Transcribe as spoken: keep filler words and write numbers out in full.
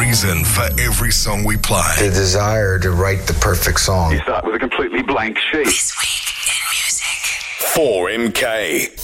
reason for every song we play. The desire to write the perfect song. You start with a completely blank sheet. This week in music. four M K.